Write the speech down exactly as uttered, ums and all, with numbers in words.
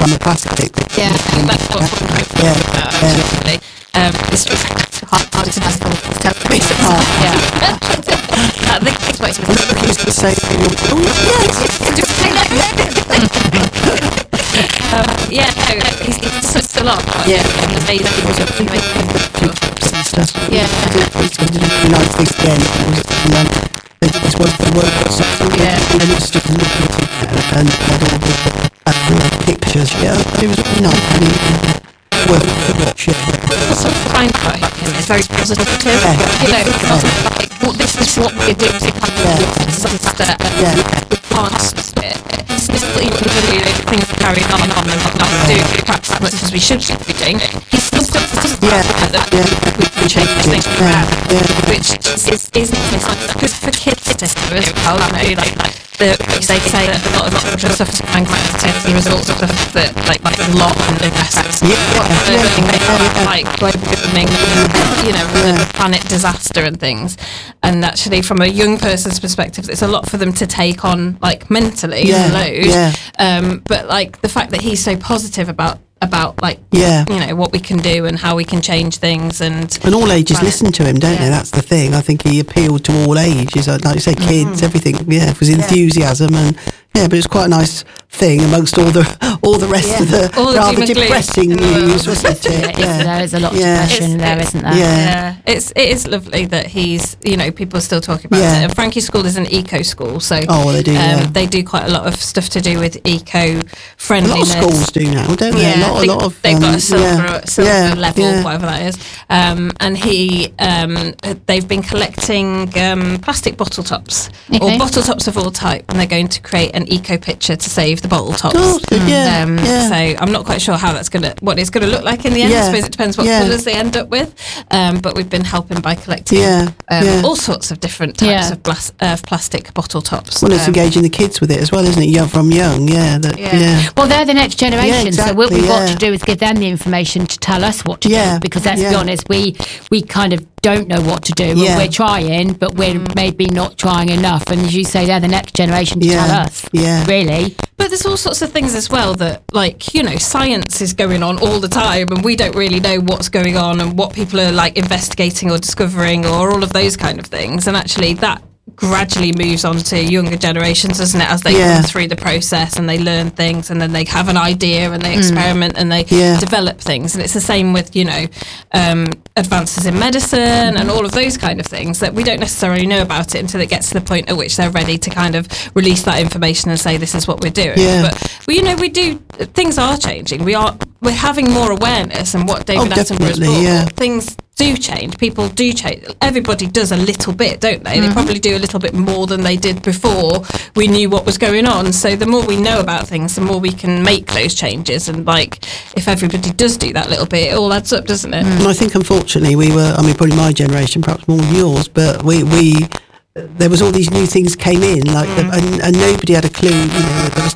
on the plastic. Yeah, that's what we're hoping Yeah, about, yeah. actually. Um, it's just hard to have television. Oh. Yeah. I think it's what I used to say, oh, yes, just say like um, yeah, no, he's, he's such a lot. Yeah. And the way that he was able to make and stuff. Yeah. It's going to be nice things again. And then it's one of the work or something. Yeah. And it's just looking at it and had all the uh, pictures. Yeah, it was really nice. I mean, worth to watch it. What's so fine about him is very positive. Yeah. You know, it's not like, well, this is what we're doing to kind of disaster. Yeah. We can't stop it. It's still even though things are carrying on and on and not doing perhaps as much as we should be doing. He's still got to Yeah. that Yeah. we can change things Yeah. around, Yeah. which is is because for kids to do as well. You know, like like the they say that a lot of children suffer from anxiety as a result of the, the like like the lot and the rest. Yeah. What Yeah. they're doing, they Yeah. have, like global warming, and, you know, Yeah. the planet disaster and things. And actually, from a young person's perspective, it's a lot for them to take on, like mentally, Yeah. a load. Yeah. Um, but like the fact that he's so positive about about like Yeah. you know what we can do and how we can change things, and And all ages Right. listen to him, don't Yeah. they? That's the thing. I think he appealed to all ages. Like you say, kids, everything. Yeah, it was enthusiasm, and yeah, but it's quite a nice thing amongst all the all the rest of the All the rather doom and gloom depressing in the world. news, wasn't Yeah, it? it's- there is a lot of Yeah. depression It's- there, it's- isn't there? Yeah. Yeah, it's it is lovely that he's you know people are still talking about Yeah. it. And Frankie's school is an eco school, so Oh, well, they do, Um, yeah. They do quite a lot of stuff to do with eco A lot friendliness. of schools do now, don't they? Yeah, a lot, I think a lot of they've got um, a silver, yeah. silver Yeah, level, yeah. whatever that is. Um, and he, um, they've been collecting um, plastic bottle tops Okay. or bottle tops of all type, and they're going to create an eco picture to save the bottle tops. Oh, good, yeah, Um, yeah. So I'm not quite sure how that's gonna, what it's gonna look like in the end. Yeah, I suppose it depends what yeah. colours they end up with. Um, but we've been helping by collecting Yeah, um, yeah. all sorts of different types Yeah. of, blas- of plastic bottle tops. Well, it's Um, engaging the kids with it as well, isn't it? Young from young, yeah. That, Yeah. yeah. Well, they're the next generation, Yeah, so what we've exactly, got yeah. to do is give them the information to tell us what to Yeah, do. Because let's be yeah. honest, we we kind of don't know what to do. and Yeah. We're trying, but we're maybe not trying enough. And as you say, they're the next generation to Yeah, tell us. yeah. Really. But there's all sorts of things as well that, like, you know, science is going on all the time and we don't really know what's going on and what people are, like, investigating or discovering or all of those kind of things. And actually that gradually moves on to younger generations, doesn't it, as they Yeah. come through the process and they learn things and then they have an idea and they experiment and they Yeah. develop things. And it's the same with, you know, um, advances in medicine and all of those kind of things that we don't necessarily know about it until it gets to the point at which they're ready to kind of release that information and say, this is what we're doing. Yeah. But, well, you know, we do, things are changing. We are, we're having more awareness, and what David Oh, Attenborough's definitely, brought, yeah. things do change. People do change. Everybody does a little bit, don't they? Mm-hmm. They probably do a little bit more than they did before we knew what was going on. So the more we know about things, the more we can make those changes. And like, if everybody does do that little bit, it all adds up, doesn't it? And I think, unfortunately, we were, I mean, probably my generation, perhaps more than yours, but we, we there was all these new things came in, like, the, and, and nobody had a clue, you know, there was